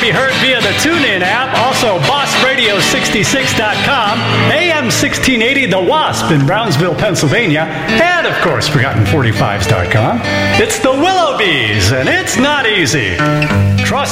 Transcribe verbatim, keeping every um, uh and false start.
be heard via the TuneIn app, also boss radio sixty-six dot com, A M sixteen eighty The Wasp in Brownsville, Pennsylvania, and of course, forgotten forty-fives dot com. It's the Willoughbys, and it's not easy. Trust